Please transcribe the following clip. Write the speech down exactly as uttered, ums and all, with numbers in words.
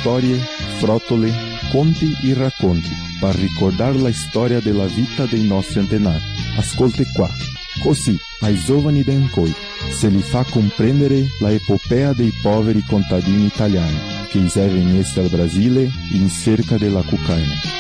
storie, frottole, conti e racconti per ricordare la storia della vita dei nostri antenati. Ascolte qua, così ai giovani d'Encoi se li fa comprendere la epopea dei poveri contadini italiani che venissero al Brasile in cerca della cocaina.